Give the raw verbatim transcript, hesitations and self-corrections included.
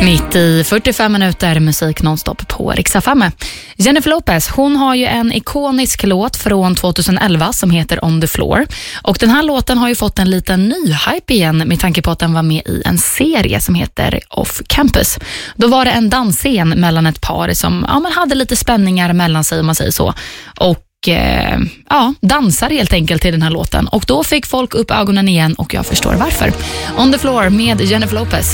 Mitt i fyrtiofem minuter musik nonstop på Rix F M. Jennifer Lopez, hon har ju en ikonisk låt från tjugoelva som heter On the Floor. Och den här låten har ju fått en liten ny hype igen med tanke på att den var med i en serie som heter Off Campus. Då var det en dansscen mellan ett par som ja, man hade lite spänningar mellan sig om man säger så. Och eh, ja, dansar helt enkelt till den här låten. Och då fick folk upp ögonen igen och jag förstår varför. On the Floor med Jennifer Lopez.